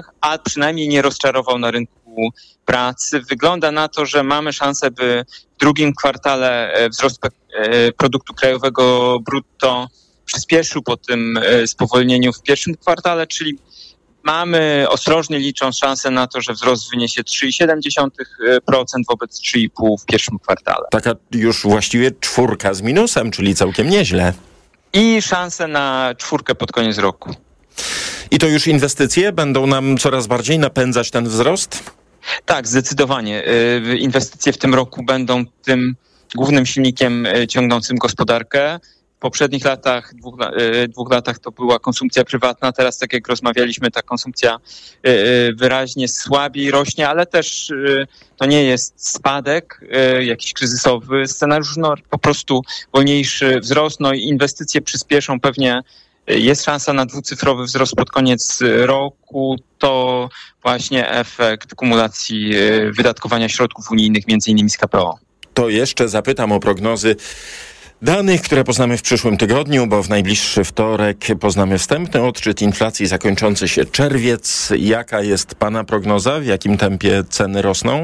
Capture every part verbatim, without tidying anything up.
warunkach, a przynajmniej nie rozczarował na rynku pracy. Wygląda na to, że mamy szansę, by w drugim kwartale wzrost produktu krajowego brutto przyspieszył po tym spowolnieniu w pierwszym kwartale, czyli mamy ostrożnie licząc szansę na to, że wzrost wyniesie trzy przecinek siedem procent wobec trzy przecinek pięć procent w pierwszym kwartale. Taka już właściwie czwórka z minusem, czyli całkiem nieźle. I szanse na czwórkę pod koniec roku. I to już inwestycje będą nam coraz bardziej napędzać ten wzrost? Tak, zdecydowanie. Inwestycje w tym roku będą tym głównym silnikiem ciągnącym gospodarkę. W poprzednich latach, dwóch, dwóch latach to była konsumpcja prywatna. Teraz, tak jak rozmawialiśmy, ta konsumpcja wyraźnie słabiej rośnie, ale też to nie jest spadek jakiś kryzysowy scenariusz, no po prostu wolniejszy wzrost, no i inwestycje przyspieszą pewnie. Jest szansa na dwucyfrowy wzrost pod koniec roku. To właśnie efekt kumulacji wydatkowania środków unijnych, między innymi z K P O. To jeszcze zapytam o prognozy danych, które poznamy w przyszłym tygodniu, bo w najbliższy wtorek poznamy wstępny odczyt inflacji za kończący się czerwiec. Jaka jest pana prognoza? W jakim tempie ceny rosną?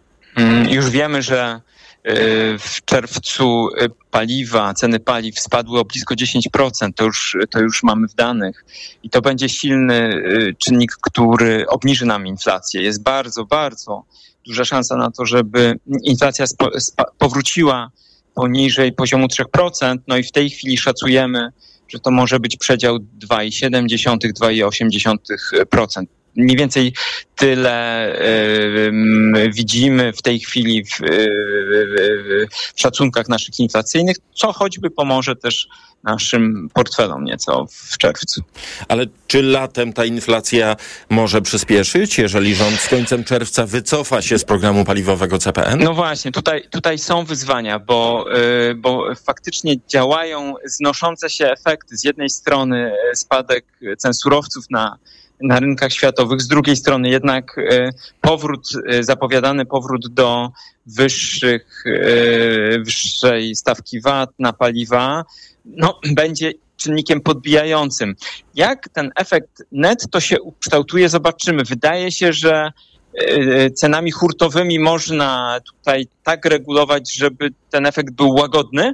Już wiemy, że w czerwcu paliwa, ceny paliw spadły o blisko dziesięć procent. To już, to już mamy w danych. I to będzie silny czynnik, który obniży nam inflację. Jest bardzo, bardzo duża szansa na to, żeby inflacja spo, spa, powróciła poniżej poziomu trzy procent. No i w tej chwili szacujemy, że to może być przedział dwa przecinek siedem do dwa przecinek osiem procent. Mniej więcej tyle y, widzimy w tej chwili w, y, y, w szacunkach naszych inflacyjnych, co choćby pomoże też naszym portfelom nieco w czerwcu. Ale czy latem ta inflacja może przyspieszyć, jeżeli rząd z końcem czerwca wycofa się z programu paliwowego C P N? No właśnie, tutaj, tutaj są wyzwania, bo, y, bo faktycznie działają znoszące się efekty. Z jednej strony spadek cen surowców na na rynkach światowych, z drugiej strony jednak powrót, zapowiadany powrót do wyższych, wyższej stawki V A T na paliwa, no, będzie czynnikiem podbijającym. Jak ten efekt netto się ukształtuje, zobaczymy. Wydaje się, że cenami hurtowymi można tutaj tak regulować, żeby ten efekt był łagodny,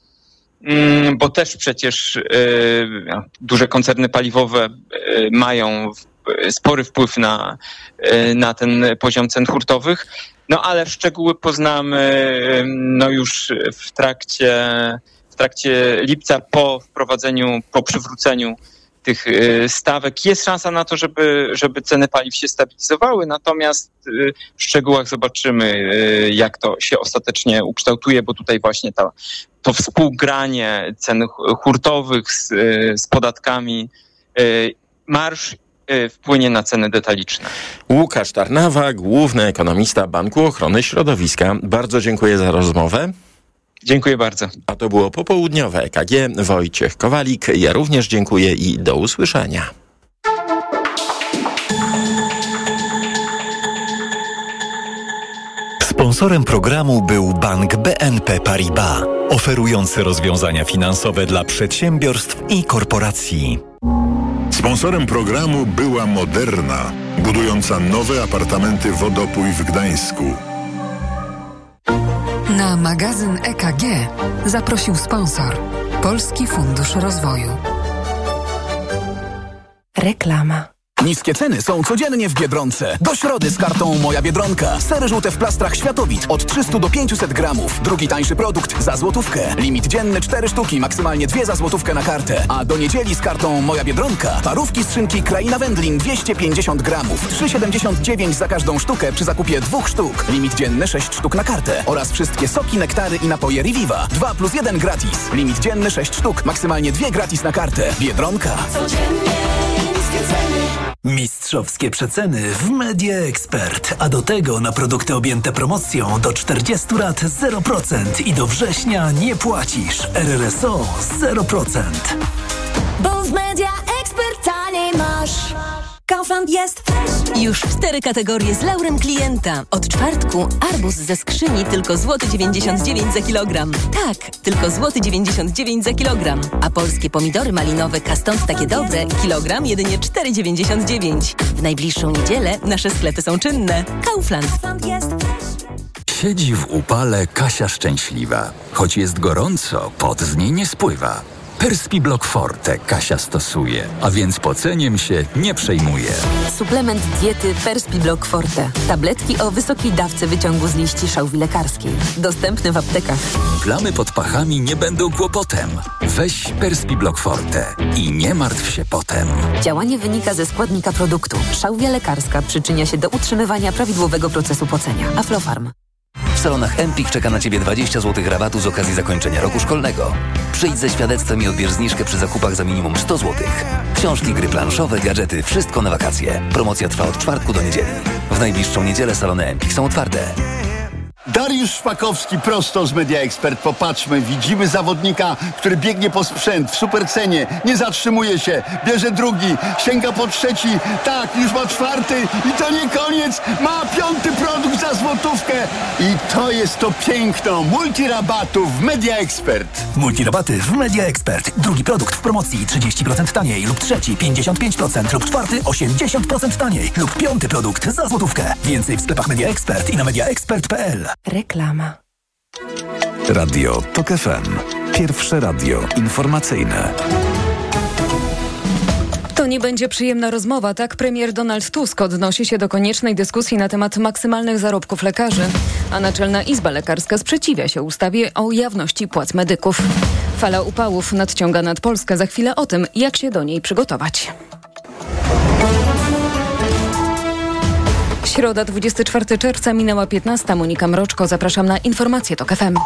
bo też przecież duże koncerny paliwowe mają spory wpływ na, na ten poziom cen hurtowych, no ale szczegóły poznamy no już w trakcie, w trakcie lipca po wprowadzeniu, po przywróceniu tych stawek. Jest szansa na to, żeby, żeby ceny paliw się stabilizowały, natomiast w szczegółach zobaczymy, jak to się ostatecznie ukształtuje, bo tutaj właśnie ta, to współgranie cen hurtowych z, z podatkami, marż wpłynie na ceny detaliczne. Łukasz Tarnawa, główny ekonomista Banku Ochrony Środowiska. Bardzo dziękuję za rozmowę. Dziękuję bardzo. A to było popołudniowe E K G. Wojciech Kowalik. Ja również dziękuję i do usłyszenia. Sponsorem programu był Bank B N P Paribas, oferujący rozwiązania finansowe dla przedsiębiorstw i korporacji. Sponsorem programu była Moderna, budująca nowe apartamenty Wodopój w Gdańsku. Na magazyn E K G zaprosił sponsor Polski Fundusz Rozwoju. Reklama. Niskie ceny są codziennie w Biedronce. Do środy z kartą Moja Biedronka. Sery żółte w plastrach Światowit od trzysta do pięciuset gramów. Drugi tańszy produkt za złotówkę. Limit dzienny cztery sztuki, maksymalnie dwie za złotówkę na kartę. A do niedzieli z kartą Moja Biedronka parówki z szynki Kraina Wędlin dwieście pięćdziesiąt gramów. trzy przecinek siedemdziesiąt dziewięć za każdą sztukę przy zakupie dwóch sztuk. Limit dzienny sześć sztuk na kartę. Oraz wszystkie soki, nektary i napoje Reviva. dwa plus jeden gratis. Limit dzienny sześć sztuk, maksymalnie dwie gratis na kartę. Biedronka. Codziennie niskie ceny. Mistrzowskie przeceny w Media Expert, a do tego na produkty objęte promocją do czterdziestu lat zero procent i do września nie płacisz. R R S O zero procent. Bo w Media Expert taniej masz. Kaufland jest już cztery kategorie z laurem klienta. Od czwartku arbuz ze skrzyni tylko złoty dziewięćdziesiąt dziewięć za kilogram. Tak, tylko złoty dziewięćdziesiąt dziewięć za kilogram. A polskie pomidory malinowe Kastąd takie dobre, kilogram jedynie cztery dziewięćdziesiąt dziewięć. W najbliższą niedzielę nasze sklepy są czynne. Kaufland. Siedzi w upale Kasia szczęśliwa. Choć jest gorąco, pot z niej nie spływa. Perspiblock Forte Kasia stosuje, a więc poceniem się nie przejmuje. Suplement diety Perspiblock Forte. Tabletki o wysokiej dawce wyciągu z liści szałwi lekarskiej. Dostępne w aptekach. Plamy pod pachami nie będą kłopotem. Weź Perspiblock Forte i nie martw się potem. Działanie wynika ze składnika produktu. Szałwia lekarska przyczynia się do utrzymywania prawidłowego procesu pocenia. Aflofarm. W salonach Empik czeka na Ciebie dwadzieścia złotych rabatu z okazji zakończenia roku szkolnego. Przyjdź ze świadectwem i odbierz zniżkę przy zakupach za minimum sto złotych. Książki, gry planszowe, gadżety, wszystko na wakacje. Promocja trwa od czwartku do niedzieli. W najbliższą niedzielę salony Empik są otwarte. Dariusz Szpakowski prosto z Media Expert. Popatrzmy, widzimy zawodnika, który biegnie po sprzęt w supercenie, nie zatrzymuje się, bierze drugi, sięga po trzeci, tak, już ma czwarty i to nie koniec, ma piąty produkt za złotówkę i to jest to piękno multirabatów w Media Expert. Multirabaty w Media Expert. Drugi produkt w promocji trzydzieści procent taniej lub trzeci pięćdziesiąt pięć procent lub czwarty osiemdziesiąt procent taniej lub piąty produkt za złotówkę. Więcej w sklepach Media Expert i na mediaexpert kropka p l. Reklama. Radio Tok F M. Pierwsze radio informacyjne. To nie będzie przyjemna rozmowa, tak premier Donald Tusk odnosi się do koniecznej dyskusji na temat maksymalnych zarobków lekarzy, a Naczelna Izba Lekarska sprzeciwia się ustawie o jawności płac medyków. Fala upałów nadciąga nad Polskę. Za chwilę o tym, jak się do niej przygotować. Środa, dwudziestego czwartego czerwca, minęła piętnasta. Monika Mroczko, zapraszam na informacje Tok F M.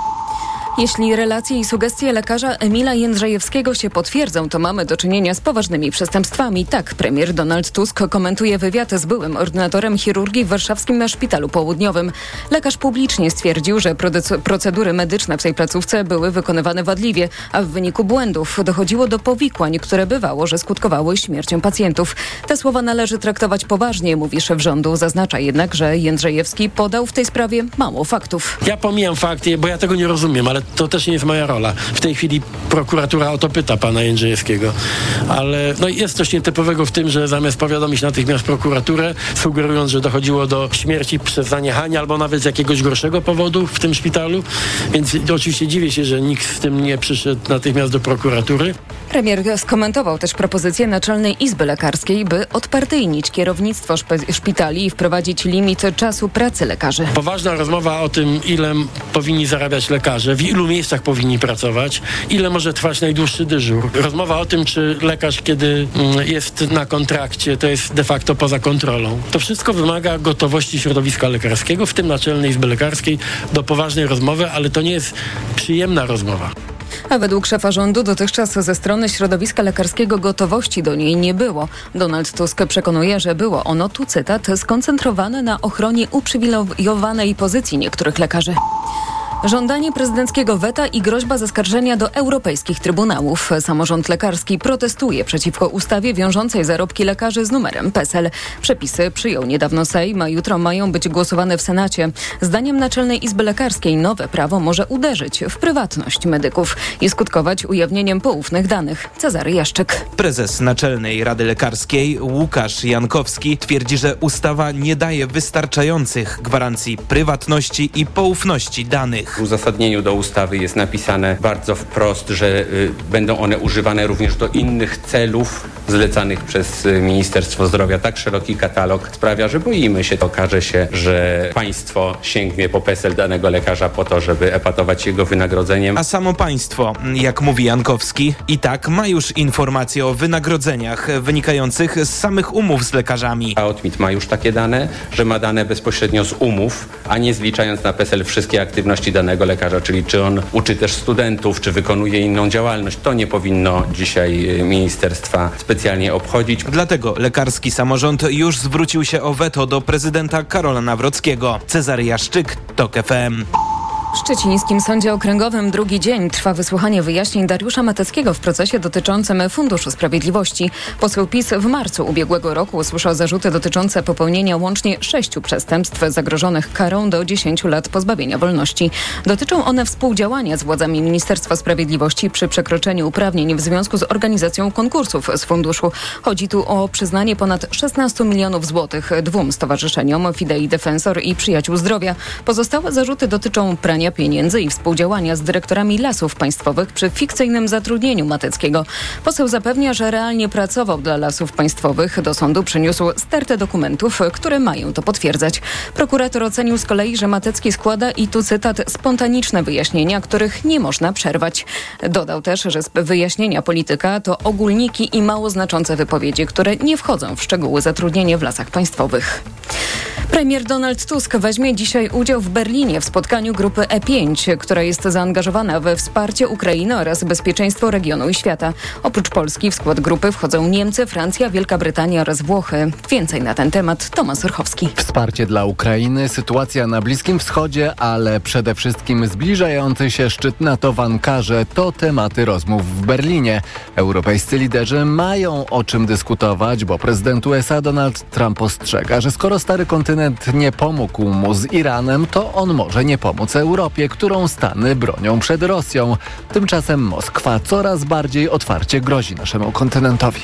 Jeśli relacje i sugestie lekarza Emila Jędrzejewskiego się potwierdzą, to mamy do czynienia z poważnymi przestępstwami. Tak premier Donald Tusk komentuje wywiad z byłym ordynatorem chirurgii w warszawskim Szpitalu Południowym. Lekarz publicznie stwierdził, że procedury medyczne w tej placówce były wykonywane wadliwie, a w wyniku błędów dochodziło do powikłań, które bywało, że skutkowały śmiercią pacjentów. Te słowa należy traktować poważnie, mówi szef rządu. Zaznacza jednak, że Jędrzejewski podał w tej sprawie mało faktów. Ja pomijam fakty, bo ja tego nie rozumiem, ale to też nie jest moja rola. W tej chwili prokuratura o to pyta pana Jędrzejewskiego. Ale no jest coś nietypowego w tym, że zamiast powiadomić natychmiast prokuraturę, sugerując, że dochodziło do śmierci przez zaniechanie albo nawet z jakiegoś gorszego powodu w tym szpitalu. Więc oczywiście dziwię się, że nikt z tym nie przyszedł natychmiast do prokuratury. Premier skomentował też propozycję Naczelnej Izby Lekarskiej, by odpartyjnić kierownictwo szpe- szpitali i wprowadzić limit czasu pracy lekarzy. Poważna rozmowa o tym, ile powinni zarabiać lekarze, w ilu miejscach powinni pracować, ile może trwać najdłuższy dyżur. Rozmowa o tym, czy lekarz, kiedy jest na kontrakcie, to jest de facto poza kontrolą. To wszystko wymaga gotowości środowiska lekarskiego, w tym Naczelnej Izby Lekarskiej, do poważnej rozmowy, ale to nie jest przyjemna rozmowa. A według szefa rządu dotychczas ze strony środowiska lekarskiego gotowości do niej nie było. Donald Tusk przekonuje, że było ono, tu cytat, skoncentrowane na ochronie uprzywilejowanej pozycji niektórych lekarzy. Żądanie prezydenckiego weta i groźba zaskarżenia do europejskich trybunałów. Samorząd lekarski protestuje przeciwko ustawie wiążącej zarobki lekarzy z numerem P E S E L. Przepisy przyjął niedawno Sejm, a jutro mają być głosowane w Senacie. Zdaniem Naczelnej Izby Lekarskiej nowe prawo może uderzyć w prywatność medyków i skutkować ujawnieniem poufnych danych. Cezary Jaszczyk. Prezes Naczelnej Rady Lekarskiej Łukasz Jankowski twierdzi, że ustawa nie daje wystarczających gwarancji prywatności i poufności danych. W uzasadnieniu do ustawy jest napisane bardzo wprost, że y, będą one używane również do innych celów zlecanych przez y, Ministerstwo Zdrowia. Tak szeroki katalog sprawia, że boimy się. Okaże się, że państwo sięgnie po P E S E L danego lekarza po to, żeby epatować jego wynagrodzeniem. A samo państwo, jak mówi Jankowski, i tak ma już informacje o wynagrodzeniach wynikających z samych umów z lekarzami. A Otmit ma już takie dane, że ma dane bezpośrednio z umów, a nie zliczając na P E S E L wszystkie aktywności danego lekarza, czyli czy on uczy też studentów, czy wykonuje inną działalność. To nie powinno dzisiaj ministerstwa specjalnie obchodzić. Dlatego lekarski samorząd już zwrócił się o weto do prezydenta Karola Nawrockiego. Cezary Jaszczyk, Tok F M. W Szczecińskim Sądzie Okręgowym drugi dzień trwa wysłuchanie wyjaśnień Dariusza Mateckiego w procesie dotyczącym Funduszu Sprawiedliwości. Poseł PiS w marcu ubiegłego roku usłyszał zarzuty dotyczące popełnienia łącznie sześciu przestępstw zagrożonych karą do dziesięciu lat pozbawienia wolności. Dotyczą one współdziałania z władzami Ministerstwa Sprawiedliwości przy przekroczeniu uprawnień w związku z organizacją konkursów z funduszu. Chodzi tu o przyznanie ponad szesnastu milionów złotych dwóm stowarzyszeniom, Fidei Defensor i Przyjaciół Zdrowia. Pozostałe zarzuty dotyczą prania pieniędzy i współdziałania z dyrektorami Lasów Państwowych przy fikcyjnym zatrudnieniu Mateckiego. Poseł zapewnia, że realnie pracował dla Lasów Państwowych. Do sądu przyniósł stertę dokumentów, które mają to potwierdzać. Prokurator ocenił z kolei, że Matecki składa, i tu cytat, spontaniczne wyjaśnienia, których nie można przerwać. Dodał też, że wyjaśnienia polityka to ogólniki i mało znaczące wypowiedzi, które nie wchodzą w szczegóły zatrudnienia w Lasach Państwowych. Premier Donald Tusk weźmie dzisiaj udział w Berlinie w spotkaniu grupy E pięć, która jest zaangażowana we wsparcie Ukrainy oraz bezpieczeństwo regionu i świata. Oprócz Polski w skład grupy wchodzą Niemcy, Francja, Wielka Brytania oraz Włochy. Więcej na ten temat Tomasz Orchowski. Wsparcie dla Ukrainy, sytuacja na Bliskim Wschodzie, ale przede wszystkim zbliżający się szczyt NATO w Ankarze to tematy rozmów w Berlinie. Europejscy liderzy mają o czym dyskutować, bo prezydent U S A Donald Trump ostrzega, że skoro stary kontynent nie pomógł mu z Iranem, to on może nie pomóc Europie, którą Stany bronią przed Rosją. Tymczasem Moskwa coraz bardziej otwarcie grozi naszemu kontynentowi.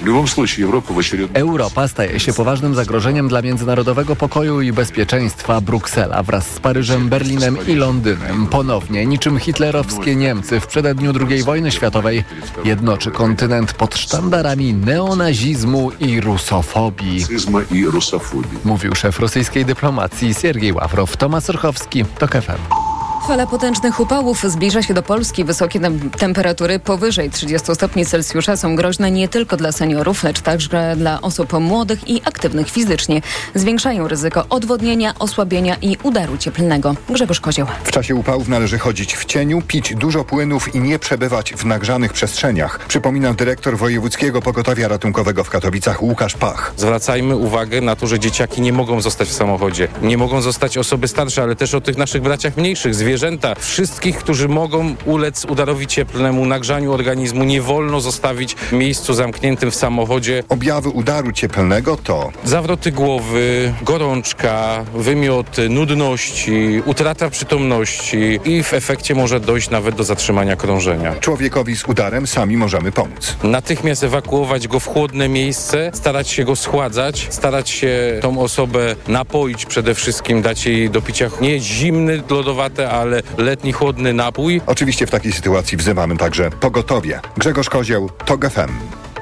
Europa staje się poważnym zagrożeniem dla międzynarodowego pokoju i bezpieczeństwa. Bruksela wraz z Paryżem, Berlinem i Londynem ponownie, niczym hitlerowskie Niemcy w przededniu drugiej wojny światowej, jednoczy kontynent pod sztandarami neonazizmu i rusofobii. Mówił szef rosyjskiej dyplomacji Siergiej Ławrow. Tomasz Orchowski, TOK F M. Fala potężnych upałów zbliża się do Polski. Wysokie tem- temperatury powyżej trzydziestu stopni Celsjusza są groźne nie tylko dla seniorów, lecz także dla osób młodych i aktywnych fizycznie. Zwiększają ryzyko odwodnienia, osłabienia i udaru cieplnego. Grzegorz Kozioł. W czasie upałów należy chodzić w cieniu, pić dużo płynów i nie przebywać w nagrzanych przestrzeniach. Przypomina dyrektor Wojewódzkiego Pogotowia Ratunkowego w Katowicach Łukasz Pach. Zwracajmy uwagę na to, że dzieciaki nie mogą zostać w samochodzie. Nie mogą zostać osoby starsze, ale też o tych naszych braciach mniejszych, zwierzętach. Wszystkich, którzy mogą ulec udarowi cieplnemu, nagrzaniu organizmu, nie wolno zostawić w miejscu zamkniętym w samochodzie. Objawy udaru cieplnego to zawroty głowy, gorączka, wymioty, nudności, utrata przytomności i w efekcie może dojść nawet do zatrzymania krążenia. Człowiekowi z udarem sami możemy pomóc. Natychmiast ewakuować go w chłodne miejsce, starać się go schładzać, starać się tą osobę napoić przede wszystkim, dać jej do picia nie zimny, lodowate, ale letni, chłodny napój. Oczywiście w takiej sytuacji wzywamy także pogotowie. Grzegorz Kozioł, TOK F M.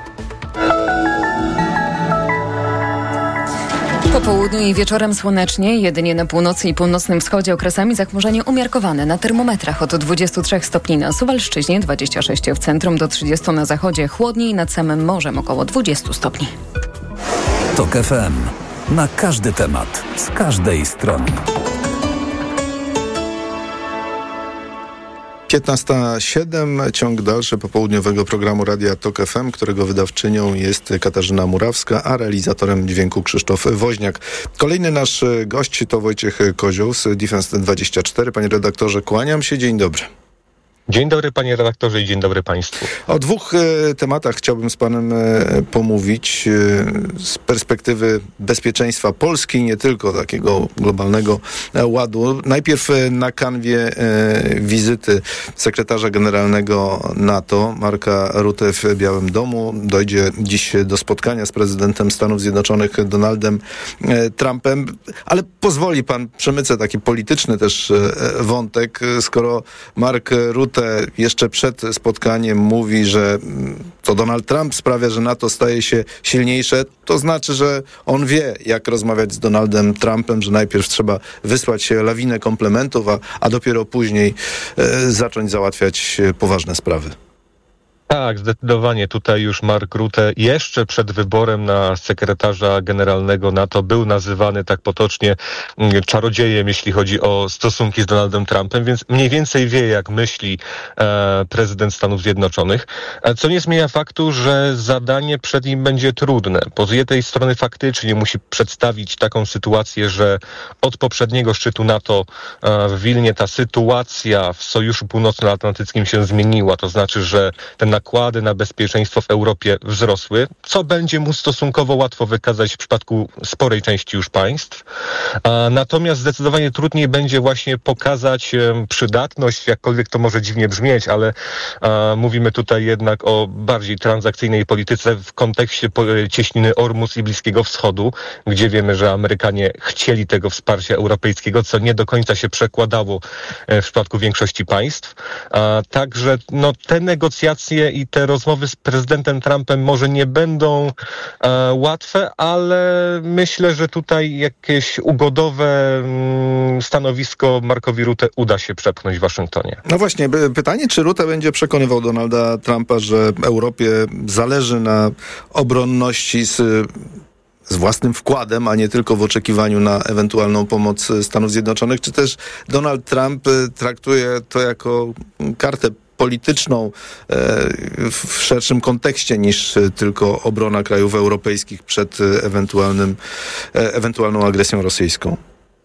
Po południu i wieczorem słonecznie, jedynie na północy i północnym wschodzie okresami zachmurzenie umiarkowane. Na termometrach od dwudziestu trzech stopni na Suwalszczyźnie, dwudziestu sześciu w centrum, do trzydziestu na zachodzie, chłodniej nad samym morzem około dwudziestu stopni. TOK F M. Na każdy temat, z każdej strony. piętnasta siedem, ciąg dalszy popołudniowego programu Radia TOK F M, którego wydawczynią jest Katarzyna Murawska, a realizatorem dźwięku Krzysztof Woźniak. Kolejny nasz gość to Wojciech Kozioł z Defense dwadzieścia cztery. Panie redaktorze, kłaniam się, dzień dobry. Dzień dobry panie redaktorze i dzień dobry państwu. O dwóch e, tematach chciałbym z panem e, pomówić e, z perspektywy bezpieczeństwa Polski, nie tylko takiego globalnego e, ładu. Najpierw e, na kanwie e, wizyty sekretarza generalnego NATO Marka Rutte w Białym Domu. Dojdzie dziś do spotkania z prezydentem Stanów Zjednoczonych Donaldem e, Trumpem, ale pozwoli pan, przemycę taki polityczny też e, wątek, skoro Mark Rutte jeszcze przed spotkaniem mówi, że to Donald Trump sprawia, że NATO staje się silniejsze, to znaczy, że on wie, jak rozmawiać z Donaldem Trumpem, że najpierw trzeba wysłać lawinę komplementów, a, a dopiero później e, zacząć załatwiać poważne sprawy. Tak, zdecydowanie. Tutaj już Mark Rutte jeszcze przed wyborem na sekretarza generalnego NATO był nazywany tak potocznie czarodziejem, jeśli chodzi o stosunki z Donaldem Trumpem, więc mniej więcej wie, jak myśli e, prezydent Stanów Zjednoczonych, co nie zmienia faktu, że zadanie przed nim będzie trudne, bo z jednej strony faktycznie musi przedstawić taką sytuację, że od poprzedniego szczytu NATO e, w Wilnie ta sytuacja w Sojuszu Północnoatlantyckim się zmieniła, to znaczy, że ten nakłady na bezpieczeństwo w Europie wzrosły, co będzie mu stosunkowo łatwo wykazać w przypadku sporej części już państw. A, natomiast zdecydowanie trudniej będzie właśnie pokazać e, przydatność, jakkolwiek to może dziwnie brzmieć, ale a, mówimy tutaj jednak o bardziej transakcyjnej polityce w kontekście po, cieśniny Ormus i Bliskiego Wschodu, gdzie wiemy, że Amerykanie chcieli tego wsparcia europejskiego, co nie do końca się przekładało e, w przypadku większości państw. A, także no, te negocjacje i te rozmowy z prezydentem Trumpem może nie będą e, łatwe, ale myślę, że tutaj jakieś ugodowe mm, stanowisko Markowi Rutte uda się przepchnąć w Waszyngtonie. No właśnie, pytanie, czy Rutte będzie przekonywał Donalda Trumpa, że Europie zależy na obronności z z własnym wkładem, a nie tylko w oczekiwaniu na ewentualną pomoc Stanów Zjednoczonych, czy też Donald Trump traktuje to jako kartę polityczną w szerszym kontekście niż tylko obrona krajów europejskich przed ewentualnym, ewentualną agresją rosyjską?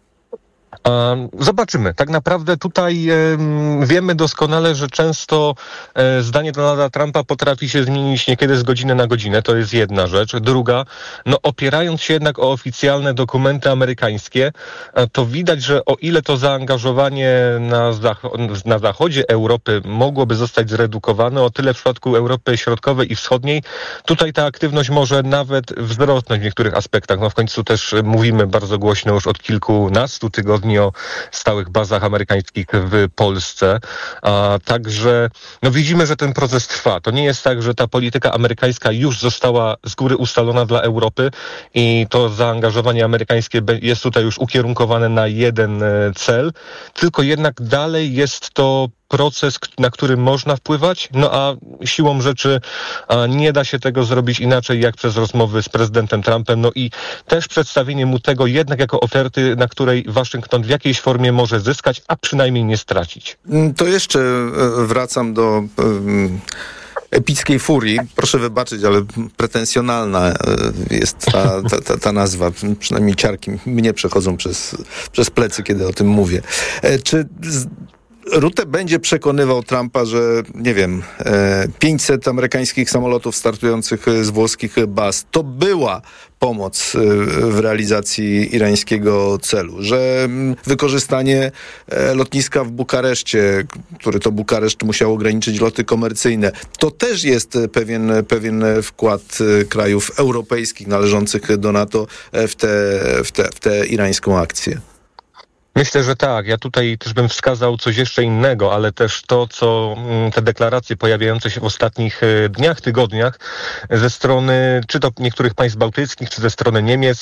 Zobaczymy. Tak naprawdę tutaj e, wiemy doskonale, że często e, zdanie Donalda Trumpa potrafi się zmienić niekiedy z godziny na godzinę. To jest jedna rzecz. Druga, no opierając się jednak o oficjalne dokumenty amerykańskie, e, to widać, że o ile to zaangażowanie na, zach- na zachodzie Europy mogłoby zostać zredukowane, o tyle w przypadku Europy Środkowej i Wschodniej tutaj ta aktywność może nawet wzrosnąć w niektórych aspektach. No w końcu też mówimy bardzo głośno już od kilkunastu tygodni o stałych bazach amerykańskich w Polsce. A także no widzimy, że ten proces trwa. To nie jest tak, że ta polityka amerykańska już została z góry ustalona dla Europy i to zaangażowanie amerykańskie jest tutaj już ukierunkowane na jeden cel, tylko jednak dalej jest to proces, na który można wpływać, no a siłą rzeczy a nie da się tego zrobić inaczej jak przez rozmowy z prezydentem Trumpem, no i też przedstawienie mu tego jednak jako oferty, na której Waszyngton w jakiejś formie może zyskać, a przynajmniej nie stracić. To jeszcze wracam do um, epickiej furii. Proszę wybaczyć, ale pretensjonalna jest ta, ta, ta, ta nazwa. Przynajmniej ciarki mnie przechodzą przez, przez plecy, kiedy o tym mówię. Czy z, Rutte będzie przekonywał Trumpa, że nie wiem, pięćset amerykańskich samolotów startujących z włoskich baz to była pomoc w realizacji irańskiego celu, że wykorzystanie lotniska w Bukareszcie, który to Bukareszt musiał ograniczyć loty komercyjne, to też jest pewien, pewien wkład krajów europejskich należących do NATO w tę w te, w te irańską akcję. Myślę, że tak. Ja tutaj też bym wskazał coś jeszcze innego, ale też to, co te deklaracje pojawiające się w ostatnich dniach, tygodniach ze strony czy to niektórych państw bałtyckich, czy ze strony Niemiec,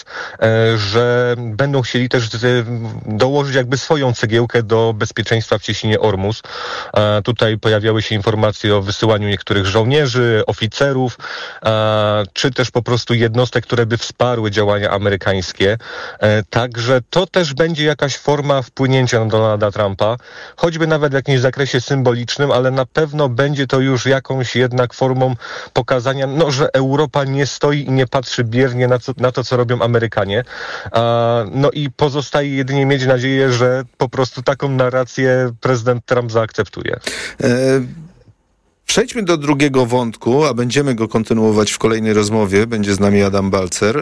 że będą chcieli też dołożyć jakby swoją cegiełkę do bezpieczeństwa w cieśninie Ormus. Tutaj pojawiały się informacje o wysyłaniu niektórych żołnierzy, oficerów, czy też po prostu jednostek, które by wsparły działania amerykańskie. Także to też będzie jakaś forma wpłynięcia na Donalda Trumpa, choćby nawet w jakimś zakresie symbolicznym, ale na pewno będzie to już jakąś jednak formą pokazania, no, że Europa nie stoi i nie patrzy biernie na, co, na to, co robią Amerykanie. A, no i pozostaje jedynie mieć nadzieję, że po prostu taką narrację prezydent Trump zaakceptuje. E- Przejdźmy do drugiego wątku, a będziemy go kontynuować w kolejnej rozmowie. Będzie z nami Adam Balcer. E-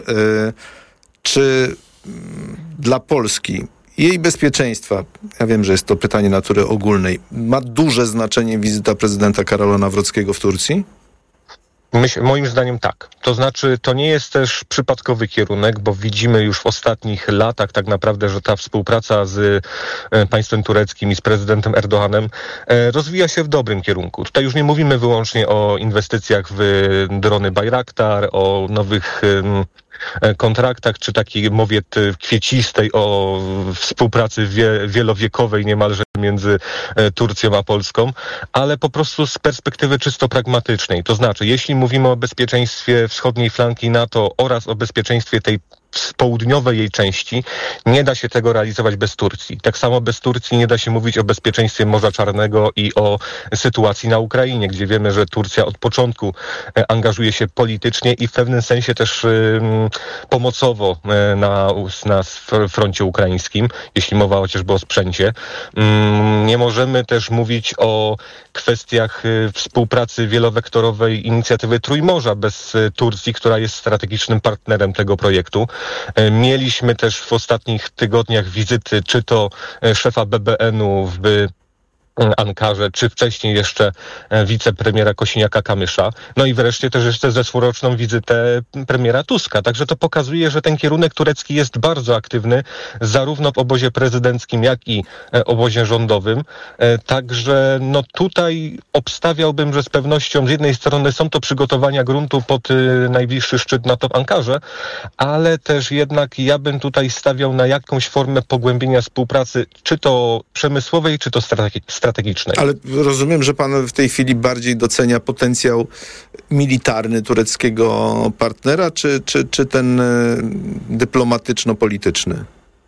czy dla Polski jej bezpieczeństwa, ja wiem, że jest to pytanie natury ogólnej, ma duże znaczenie wizyta prezydenta Karola Nawrockiego w Turcji? Myśl, moim zdaniem tak. To znaczy, to nie jest też przypadkowy kierunek, bo widzimy już w ostatnich latach tak naprawdę, że ta współpraca z e, państwem tureckim i z prezydentem Erdoganem e, rozwija się w dobrym kierunku. Tutaj już nie mówimy wyłącznie o inwestycjach w drony Bayraktar, o nowych e, kontraktach, czy takiej mowie kwiecistej o współpracy wie, wielowiekowej niemalże między Turcją a Polską, ale po prostu z perspektywy czysto pragmatycznej. To znaczy, jeśli mówimy o bezpieczeństwie wschodniej flanki NATO oraz o bezpieczeństwie tej z południowej jej części, nie da się tego realizować bez Turcji. Tak samo bez Turcji nie da się mówić o bezpieczeństwie Morza Czarnego i o sytuacji na Ukrainie, gdzie wiemy, że Turcja od początku angażuje się politycznie i w pewnym sensie też um, pomocowo na, na froncie ukraińskim, jeśli mowa chociażby o sprzęcie. Um, nie możemy też mówić o kwestiach współpracy wielowektorowej inicjatywy Trójmorza bez Turcji, która jest strategicznym partnerem tego projektu. Mieliśmy też w ostatnich tygodniach wizyty, czy to szefa B B N-u w Ankarze, czy wcześniej jeszcze wicepremiera Kosiniaka-Kamysza. No i wreszcie też jeszcze zeszłoroczną wizytę premiera Tuska. Także to pokazuje, że ten kierunek turecki jest bardzo aktywny, zarówno w obozie prezydenckim, jak i obozie rządowym. Także no tutaj obstawiałbym, że z pewnością z jednej strony są to przygotowania gruntu pod najbliższy szczyt NATO w Ankarze, ale też jednak ja bym tutaj stawiał na jakąś formę pogłębienia współpracy, czy to przemysłowej, czy to strategicznej. strategicznej. Ale rozumiem, że pan w tej chwili bardziej docenia potencjał militarny tureckiego partnera, czy, czy, czy ten dyplomatyczno-polityczny?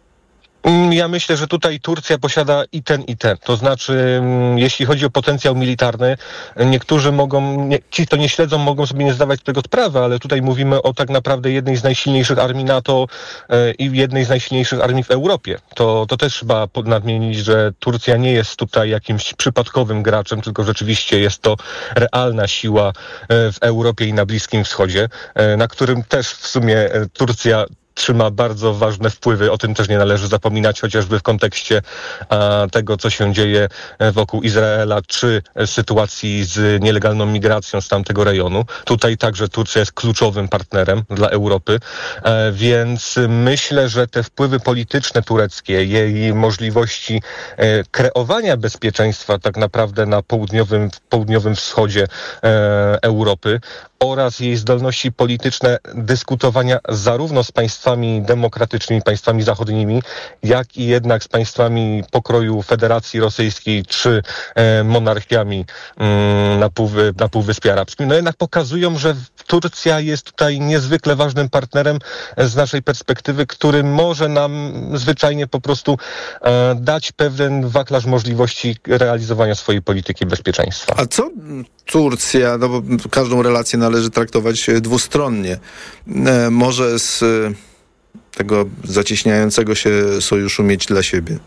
Ja myślę, że tutaj Turcja posiada i ten, i ten. To znaczy, jeśli chodzi o potencjał militarny, niektórzy mogą, nie, ci, kto nie śledzą, mogą sobie nie zdawać tego sprawy, ale tutaj mówimy o tak naprawdę jednej z najsilniejszych armii NATO e, i jednej z najsilniejszych armii w Europie. To, to też trzeba nadmienić, że Turcja nie jest tutaj jakimś przypadkowym graczem, tylko rzeczywiście jest to realna siła e, w Europie i na Bliskim Wschodzie, e, na którym też w sumie e, Turcja trzyma bardzo ważne wpływy. O tym też nie należy zapominać, chociażby w kontekście a, tego, co się dzieje wokół Izraela, czy sytuacji z nielegalną migracją z tamtego rejonu. Tutaj także Turcja jest kluczowym partnerem dla Europy, e, więc myślę, że te wpływy polityczne tureckie, jej możliwości e, kreowania bezpieczeństwa tak naprawdę na południowym, południowym wschodzie e, Europy oraz jej zdolności polityczne dyskutowania zarówno z państwami demokratycznymi, państwami zachodnimi, jak i jednak z państwami pokroju Federacji Rosyjskiej czy e, monarchiami mm, na, półwy, na Półwyspie Arabskim. No jednak pokazują, że Turcja jest tutaj niezwykle ważnym partnerem z naszej perspektywy, który może nam zwyczajnie po prostu e, dać pewien wachlarz możliwości realizowania swojej polityki bezpieczeństwa. A co Turcja, no bo każdą relację należy traktować dwustronnie, e, może z tego zacieśniającego się sojuszu mieć dla siebie?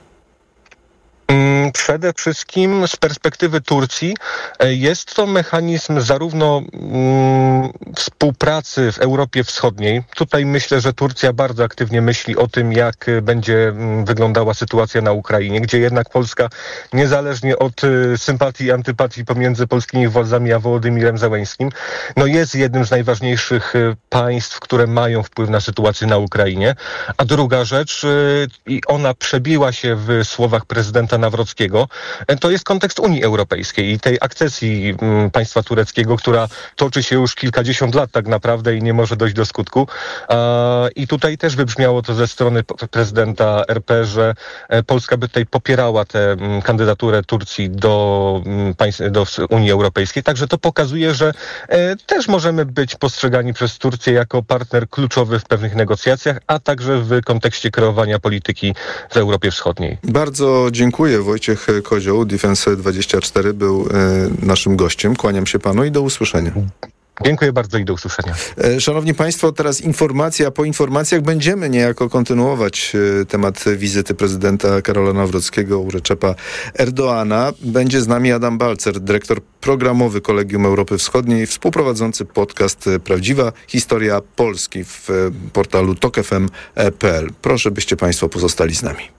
Przede wszystkim z perspektywy Turcji jest to mechanizm zarówno mm, współpracy w Europie Wschodniej. Tutaj myślę, że Turcja bardzo aktywnie myśli o tym, jak będzie mm, wyglądała sytuacja na Ukrainie, gdzie jednak Polska, niezależnie od y, sympatii i antypatii pomiędzy polskimi władzami a Wołodymirem Zełenskim, no jest jednym z najważniejszych y, państw, które mają wpływ na sytuację na Ukrainie. A druga rzecz, y, i ona przebiła się w słowach prezydenta Nawrockiego, to jest kontekst Unii Europejskiej i tej akcesji m, państwa tureckiego, która toczy się już kilkadziesiąt lat tak naprawdę i nie może dojść do skutku. A, I tutaj też wybrzmiało to ze strony prezydenta R P, że e, Polska by tutaj popierała tę kandydaturę Turcji do, m, państw, do Unii Europejskiej. Także to pokazuje, że e, też możemy być postrzegani przez Turcję jako partner kluczowy w pewnych negocjacjach, a także w kontekście kreowania polityki w Europie Wschodniej. Bardzo dziękuję. Wojciech Kozioł, Defense dwadzieścia cztery, był e, naszym gościem. Kłaniam się panu i do usłyszenia. Dziękuję bardzo i do usłyszenia. Szanowni Państwo, teraz informacja. Po informacjach będziemy niejako kontynuować temat wizyty prezydenta Karola Nawrockiego u Recepa Erdoğana. Będzie z nami Adam Balcer, dyrektor programowy Kolegium Europy Wschodniej, współprowadzący podcast Prawdziwa Historia Polski w portalu tok f m kropka p l. Proszę, byście Państwo pozostali z nami.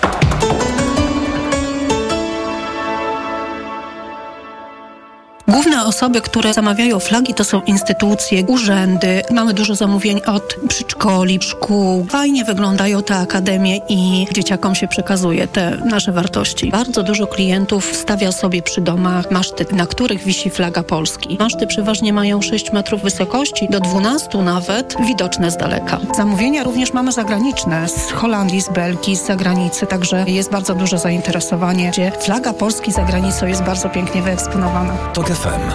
Główne Główne osoby, które zamawiają flagi, to są instytucje, urzędy. Mamy dużo zamówień od przedszkoli, szkół. Fajnie wyglądają te akademie i dzieciakom się przekazuje te nasze wartości. Bardzo dużo klientów stawia sobie przy domach maszty, na których wisi flaga Polski. Maszty przeważnie mają sześć metrów wysokości, do dwunastu nawet, widoczne z daleka. Zamówienia również mamy zagraniczne, z Holandii, z Belgii, z zagranicy, także jest bardzo duże zainteresowanie, gdzie flaga Polski za granicą jest bardzo pięknie wyeksponowana. TOK F M.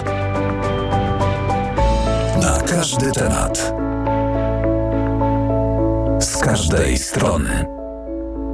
Na każdy temat. Z każdej strony.